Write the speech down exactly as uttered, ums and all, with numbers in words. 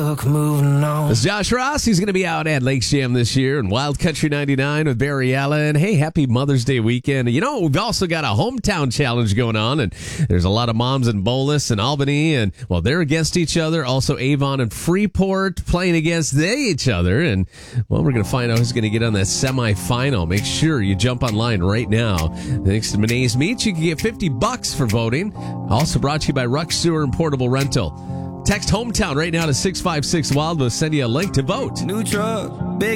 took moving on. It's Josh Ross. He's going to be out at Lakes Jam this year and Wild Country ninety-nine with Barry Allen. Hey, happy Mother's Day weekend. You know, we've also got a hometown challenge going on, and there's a lot of moms in Bolus and Albany, and, well, they're against each other. Also, Avon and Freeport playing against they each other, and, well, we're going to find out who's going to get on that semifinal. Make sure you jump online right now. Thanks to Monet's Meats, you can get fifty bucks for voting. Also brought to you by Ruck Sewer and Portable Rental. Text hometown right now to six five six wild. We'll send you a link to vote. New truck, big